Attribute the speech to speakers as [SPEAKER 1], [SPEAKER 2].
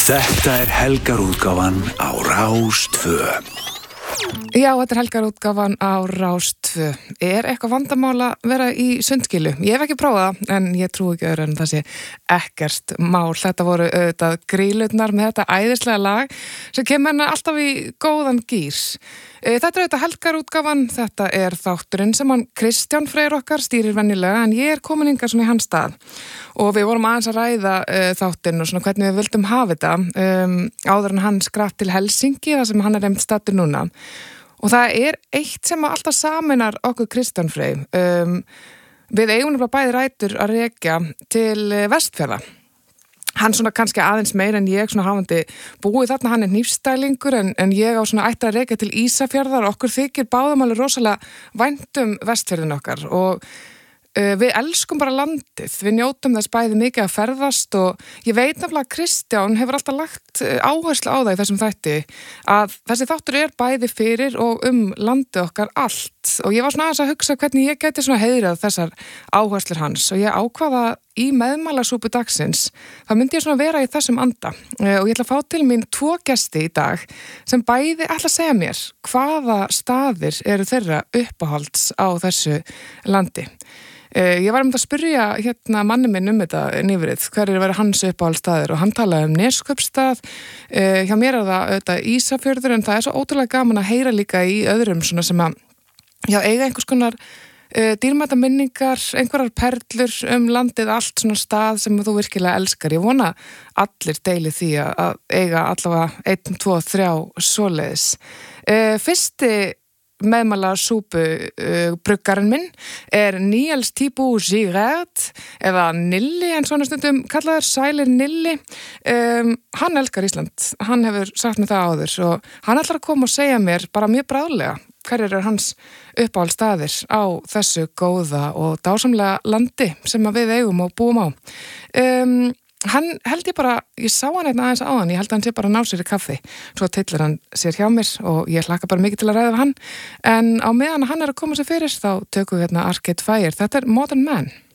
[SPEAKER 1] Þetta helgarútgáfan á Rás 2.
[SPEAKER 2] Já, þetta helgarútgáfan á Rás 2. Eitthvað vandamál að vera í sundskilu? Ég hef ekki prófað það, en ég trúi ekki öðru en það sé ekkert mál. Þetta voru auðvitað Grýlurnar með þetta æðislega lag sem kemur hennar alltaf í góðan gýr. Þetta auðvitað helgarútgáfan, þetta þátturinn sem hann Kristján Freyr okkar stýrir venjulega, en ég komin hingað svona í hans stað. Og við vorum aðeins að ræða þáttinn og svona hvernig við vildum hafa þetta áður en hann skrapp til Helsinki, þar sem hann einmitt staddur núna. Og það eitt sem alltaf saminar okkur Kristján Freyr. Við eigum bara bæði rætur að rekja til Vestfjarða. Hann svona kannski aðeins meir en ég svona hafandi búið þarna, hann hnífstælingur en ég á svona ætti að rekja til Ísafjarðar. Okkur þykir báðum alveg rosalega væntum Vestfjörðin okkar og við elskum bara landið, við njótum þess bæði mikið að ferðast og ég veit nefnilega að Kristján hefur alltaf lagt áherslu á það í þessum þætti að þessi þáttur bæði fyrir og landið okkar allt og ég var svona aðeins að hugsa hvernig ég geti svona heiðrað þessar áherslur hans og ég ákvaða í meðmælasúpu dagsins, það myndi ég svona vera í þessum anda og ég ætla að fá til mín 2 gesti í dag sem bæði ætla að segja mér hvaða staðir eru þeirra uppáhalds á þessu landi. Ég var að spyrja manni minn þetta nýverið, hverjir verið hans uppáhaldsstaðir og hann talaði Neskaupstað, hjá mér það auðvitað Ísafjörður en það svo ótrúlega gaman að heyra líka í öðrum svona sem að eiga einhvers konar dýrmæta minningar, einhverjar perlur landið allt svona stað sem þú virkilega elskar. Ég vona allir deili því að eiga allavega 1, 2, 3 svoleiðis. Fyrsti meðmælasúpu bruggarinn minn Niels Thibaut Girard eða Nilli en svona stundum kallaður Sælir Nilli. Hann elskar Ísland, hann hefur sagt mér það áður og hann ætlar að koma og segja mér bara mjög bráðlega hverjir hans uppáhaldsstaðir á þessu góða og dásamlega landi sem við eigum og búum á. Hann held ég bara, ég sá hann aðeins áðan, ég held að hann sé bara að ná sér í kaffi svo tillir hann sér hjá mér og ég hlakka bara mikið til að ræða við hann en á meðan hann að koma sér fyrir þá tökum við Arcade Fire, þetta Modern Man.